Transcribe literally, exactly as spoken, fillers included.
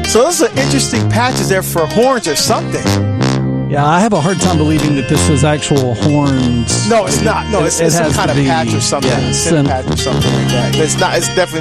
So those are interesting patches there for horns or something. Yeah, I have a hard time believing that this is actual horns. No, it's not. No, It- it's, it it's some has kind to of be- patch or something. yeah, Synth synth. patch or something like that. It's not. It's definitely